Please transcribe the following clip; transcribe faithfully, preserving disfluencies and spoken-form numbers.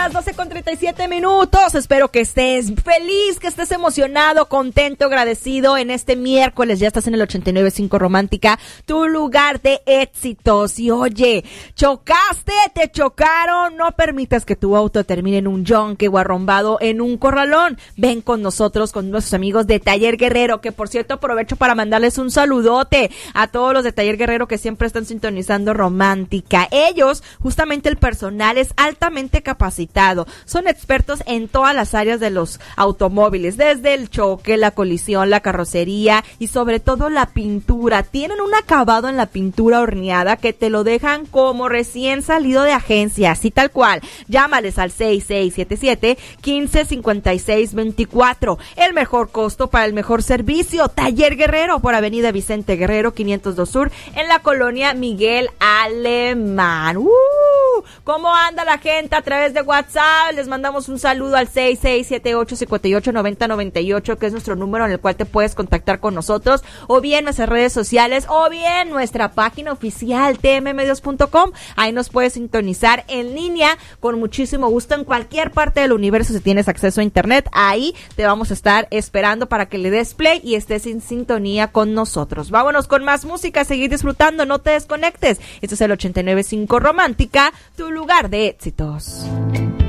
las doce con treinta y siete minutos. Espero que estés feliz, que estés emocionado, contento, agradecido en este miércoles. Ya estás en el ochenta y nueve punto cinco Romántica, tu lugar de éxitos. Y oye, chocaste, te chocaron. No permitas que tu auto termine en un yonque o arrombado en un corralón. Ven con nosotros, con nuestros amigos de Taller Guerrero, que por cierto aprovecho para mandarles un saludote a todos los de Taller Guerrero que siempre están sintonizando Romántica. Ellos, justamente el personal es altamente capacitado. Son expertos en todas las áreas de los automóviles, desde el choque, la colisión, la carrocería y sobre todo la pintura. Tienen un acabado en la pintura horneada que te lo dejan como recién salido de agencia, así tal cual. Llámales al seis seis siete siete, uno cinco cinco seis dos cuatro. El mejor costo para el mejor servicio. Taller Guerrero por Avenida Vicente Guerrero quinientos dos Sur en la colonia Miguel Alemán. ¡Uh! ¿Cómo anda la gente a través de WhatsApp? Les mandamos un saludo al seis seis siete ocho, cinco ocho, nueve cero nueve ocho, que es nuestro número en el cual te puedes contactar con nosotros, o bien nuestras redes sociales, o bien nuestra página oficial t m medios punto com. Ahí nos puedes sintonizar en línea con muchísimo gusto en cualquier parte del universo. Si tienes acceso a internet, ahí te vamos a estar esperando para que le des play y estés en sintonía con nosotros. Vámonos con más música, seguir disfrutando, no te desconectes. Esto es el ochenta y nueve punto cinco Romántica, tu lugar de éxitos.